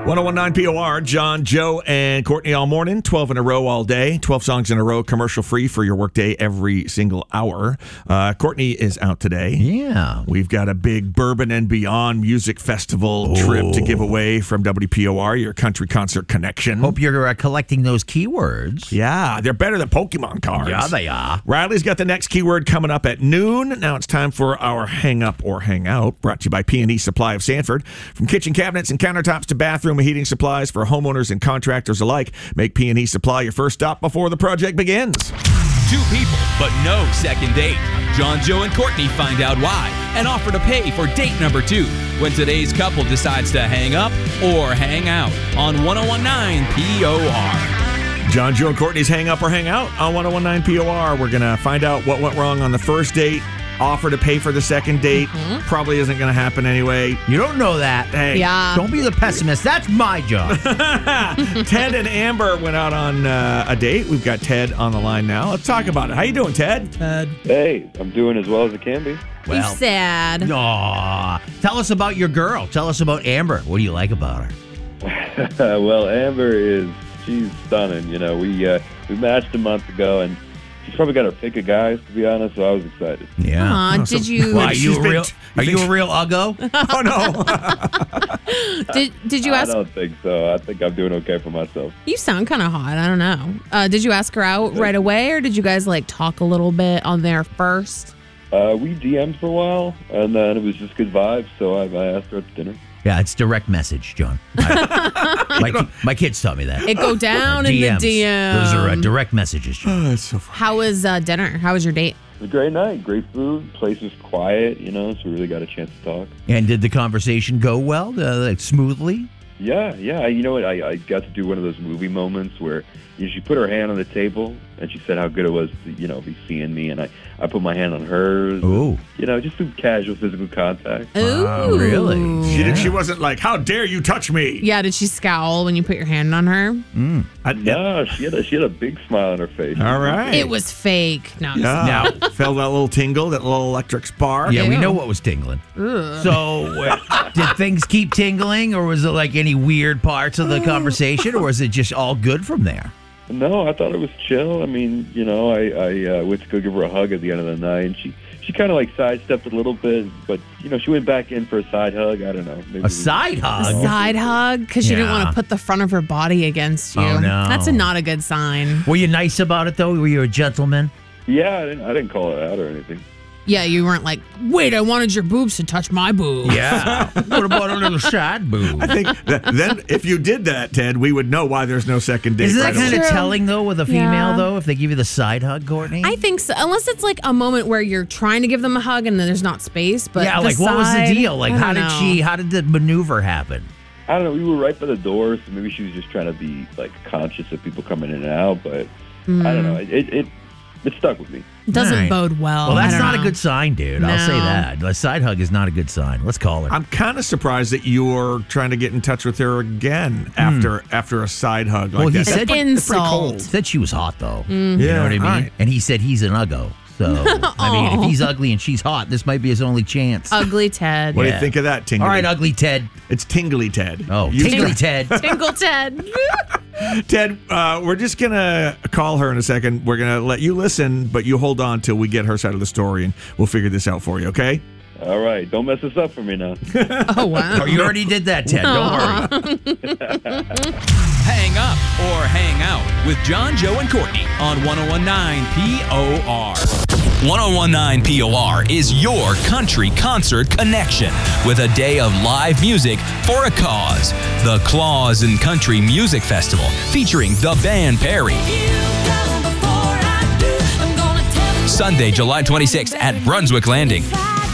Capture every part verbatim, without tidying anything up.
one oh one point nine P O R, John, Joe, and Courtney all morning, twelve in a row all day, twelve songs in a row, commercial-free for your workday every single hour. Uh, Courtney is out today. Yeah. We've got a big Bourbon and Beyond Music Festival Oh. trip to give away from W P O R, your country concert connection. Hope you're uh, collecting those keywords. Yeah, they're better than Pokemon cards. Yeah, they are. Riley's got the next keyword coming up at noon. Now it's time for our Hang Up or Hang Out, brought to you by P and E Supply of Sanford. From kitchen cabinets and countertops to bathroom and heating supplies for homeowners and contractors alike, make P and E Supply your first stop before the project begins. Two people, but no second date. John, Joe, and Courtney find out why and offer to pay for date number two when today's couple decides to hang up or hang out on one oh one point nine P O R. John, Joe, and Courtney's Hang Up or Hang Out on one oh one point nine P O R. We're going to find out what went wrong on the first date, offer to pay for the second date. Mm-hmm. Probably isn't going to happen anyway. You don't know that. Hey, Yeah. Don't be the pessimist. That's my job. Ted and Amber went out on uh, a date. We've got Ted on the line now. Let's talk about it. How you doing, Ted? Ted. Hey, I'm doing as well as I can be. You sad. Aw. Tell us about your girl. Tell us about Amber. What do you like about her? Well, Amber is, she's stunning. You know, we uh, we matched a month ago, and she's probably got her pick of guys, to be honest, so I was excited. Yeah. Aw, Oh, so- did you Well, are you She's a been- real? you Are think you a real uggo? Oh, no. did did you I ask? don't think so. I think I'm doing okay for myself. You sound kind of hot. I don't know. Uh, did you ask her out right away, or did you guys like talk a little bit on there first? Uh, we D M'd for a while, and then it was just good vibes, so I, I asked her at dinner. Yeah, it's direct message, John. I- my, my kids taught me that. It go down in the D Ms. D M. Those are uh, direct messages, John. Oh, that's so funny. How was uh, dinner? How was your date? It was a great night, great food, place was quiet, you know, so we really got a chance to talk. And did the conversation go well, uh, like smoothly? Yeah, yeah, you know what, I, I got to do one of those movie moments where you know, she put her hand on the table, and she said how good it was to, you know, be seeing me, and I, I put my hand on hers. Ooh. You know, just some casual physical contact. Ooh, Wow, really? She, Yeah. did, she wasn't like, how dare you touch me? Yeah, did she scowl when you put your hand on her? I, No, she had a, she had a big smile on her face. All right. It was fake. No. Yeah. Felt that little tingle, that little electric spark. Yeah, we Ew. know what was tingling. Ugh. So, uh, did things keep tingling, or was it like any weird parts of the conversation, or was it just all good from there? No, I thought it was chill. I mean, you know, I, I uh, went to go give her a hug at the end of the night, and she, she kind of like sidestepped a little bit, but, you know, she went back in for a side hug. I don't know. Maybe A side A hug? side hug because she didn't Yeah. want to put the front of her body against you. Oh, no. That's a, not a good sign. Were you nice about it, though? Were you a gentleman? Yeah, I didn't, I didn't call her out or anything. Yeah, you weren't like, wait, I wanted your boobs to touch my boobs. Yeah. What about a little side boob? I think that, then if you did that, Ted, we would know why there's no second date. Isn't that right kind away. of True. telling, though, with a female, Yeah. though, if they give you the side hug, Courtney? I think so. Unless it's like a moment where you're trying to give them a hug and then there's not space. But yeah, the like, what was the side, deal? Like, I how don't did know. she, how did the maneuver happen? I don't know. We were right by the door, so maybe she was just trying to be, like, conscious of people coming in and out, but I don't know. It, it, it, it stuck with me. It doesn't All right. bode well. Well, I that's don't not know. a good sign, dude. I'll say No. that. A side hug is not a good sign. Let's call her. I'm kind of surprised that you're trying to get in touch with her again after after a side hug like Well, he that. said- That's pretty- that's pretty Insult. cold. Said she was hot, though. You Yeah, know what I mean? right. And he said he's an uggo. So, I mean, if he's ugly and she's hot, this might be his only chance. Ugly Ted. What do Yeah. you think of that, Tingly? All right, ugly Ted. It's Tingly Ted. Oh, You tingly start- Ted. Tinkle Ted. Ted, uh, we're just going to call her in a second. We're going to let you listen, but you hold on till we get her side of the story, and we'll figure this out for you, okay? All right. Don't mess this up for me now. Oh, wow. Oh, you already did that, Ted. Don't worry. Hang up or hang out with John, Joe, and Courtney on one oh one point nine P O R. one oh one point nine P O R is your country concert connection with a day of live music for a cause. The Claus and Country Music Festival featuring the band Perry. Sunday, July twenty-sixth at Brunswick Landing.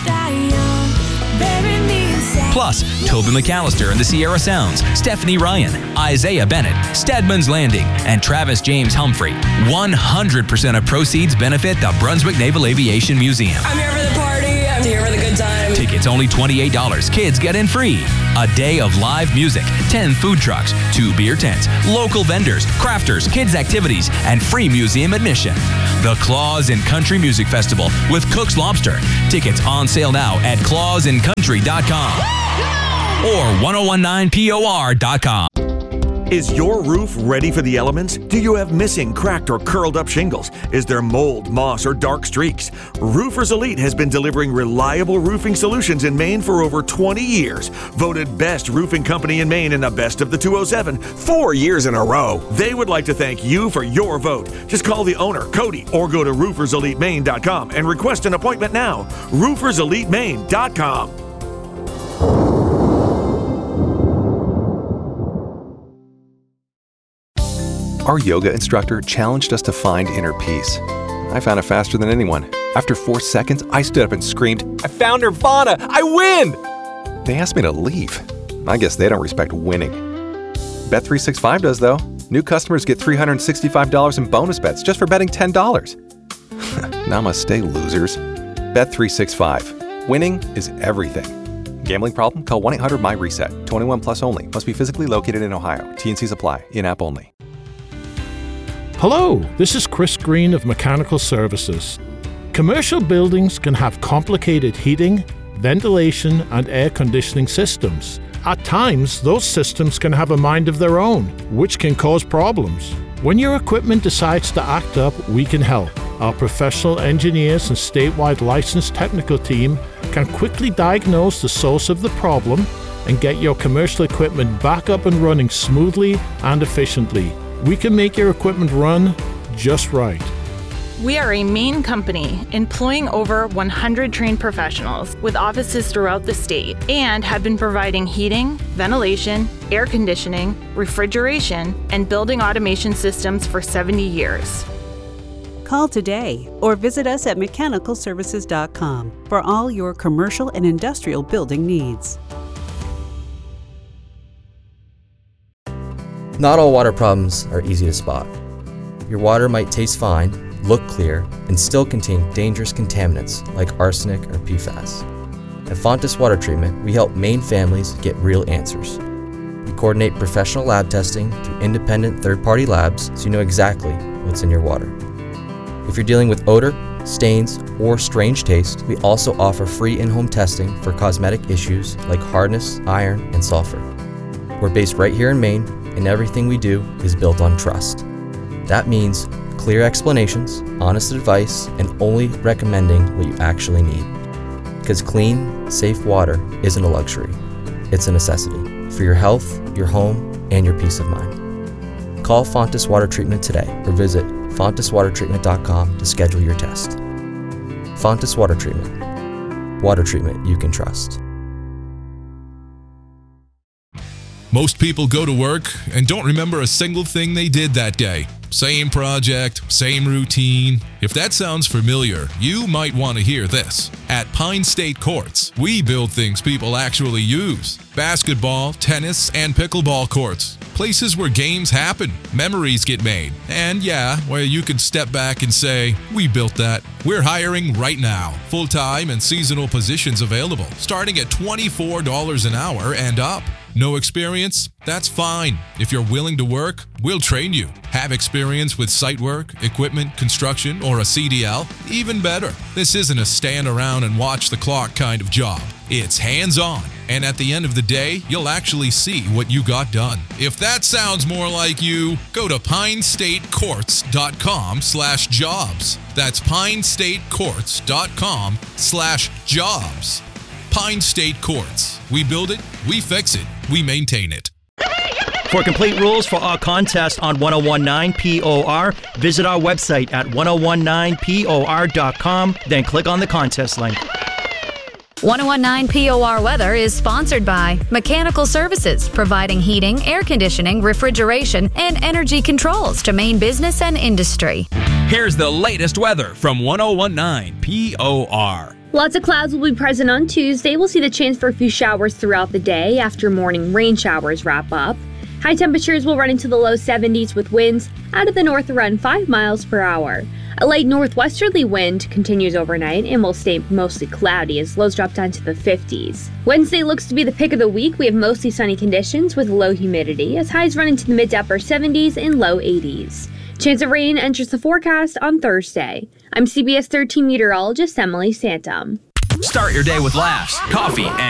Plus, Toby McAllister and the Sierra Sounds, Stephanie Ryan, Isaiah Bennett, Stedman's Landing, and Travis James Humphrey. one hundred percent of proceeds benefit the Brunswick Naval Aviation Museum. I'm here for the party. I'm here for the good time. Tickets only twenty-eight dollars. Kids get in free. A day of live music, ten food trucks, two beer tents, local vendors, crafters, kids activities, and free museum admission. The Claus and Country Music Festival with Cook's Lobster. Tickets on sale now at claus and country dot com. or ten nineteen P O R dot com. Is your roof ready for the elements? Do you have missing, cracked, or curled up shingles? Is there mold, moss, or dark streaks? Roofers Elite has been delivering reliable roofing solutions in Maine for over twenty years. Voted best roofing company in Maine in the Best of the two oh seven, four years in a row. They would like to thank you for your vote. Just call the owner, Cody, or go to roofers elite maine dot com and request an appointment now. roofers elite maine dot com. Our yoga instructor challenged us to find inner peace. I found it faster than anyone. After four seconds, I stood up and screamed, "I found Nirvana! I win!" They asked me to leave. I guess they don't respect winning. Bet three sixty-five does, though. New customers get three hundred sixty-five dollars in bonus bets just for betting ten dollars. Namaste, losers. Bet three sixty-five. Winning is everything. Gambling problem? Call one eight hundred my reset. twenty-one plus only. Must be physically located in Ohio. T and Cs apply. In-app only. Hello, this is Chris Green of Mechanical Services. Commercial buildings can have complicated heating, ventilation, and air conditioning systems. At times, those systems can have a mind of their own, which can cause problems. When your equipment decides to act up, we can help. Our professional engineers and statewide licensed technical team can quickly diagnose the source of the problem and get your commercial equipment back up and running smoothly and efficiently. We can make your equipment run just right. We are a Maine company employing over one hundred trained professionals with offices throughout the state and have been providing heating, ventilation, air conditioning, refrigeration, and building automation systems for seventy years. Call today or visit us at mechanical services dot com for all your commercial and industrial building needs. Not all water problems are easy to spot. Your water might taste fine, look clear, and still contain dangerous contaminants like arsenic or P FAS. At Fontes Water Treatment, we help Maine families get real answers. We coordinate professional lab testing through independent third-party labs so you know exactly what's in your water. If you're dealing with odor, stains, or strange taste, we also offer free in-home testing for cosmetic issues like hardness, iron, and sulfur. We're based right here in Maine, and everything we do is built on trust. That means clear explanations, honest advice, and only recommending what you actually need. Because clean, safe water isn't a luxury, it's a necessity for your health, your home, and your peace of mind. Call Fontes Water Treatment today or visit fontes water treatment dot com to schedule your test. Fontes Water Treatment. Water treatment you can trust. Most people go to work and don't remember a single thing they did that day. Same project, same routine. If that sounds familiar, you might want to hear this. At Pine State Courts, we build things people actually use. Basketball, tennis, and pickleball courts. Places where games happen, memories get made, and yeah, where you can step back and say, we built that. We're hiring right now. Full-time and seasonal positions available, starting at twenty-four dollars an hour and up. No experience? That's fine. If you're willing to work, we'll train you. Have experience with site work, equipment, construction, or a C D L? Even better. This isn't a stand around and watch the clock kind of job. It's hands-on, and at the end of the day, you'll actually see what you got done. If that sounds more like you, go to pine state courts dot com slash jobs. That's pine state courts dot com slash jobs. Pine State Courts. We build it, we fix it, we maintain it. For complete rules for our contest on ten nineteen P O R, visit our website at ten nineteen P O R dot com, then click on the contest link. ten nineteen P O R weather is sponsored by Mechanical Services, providing heating, air conditioning, refrigeration, and energy controls to Maine business and industry. Here's the latest weather from ten nineteen P O R. Lots of clouds will be present on Tuesday. We'll see the chance for a few showers throughout the day after morning rain showers wrap up. High temperatures will run into the low seventies with winds out of the north around five miles per hour. A light northwesterly wind continues overnight and will stay mostly cloudy as lows drop down to the fifties. Wednesday looks to be the pick of the week. We have mostly sunny conditions with low humidity as highs run into the mid to upper seventies and low eighties. Chance of rain enters the forecast on Thursday. I'm C B S thirteen meteorologist Emily Santum. Start your day with laughs, coffee, and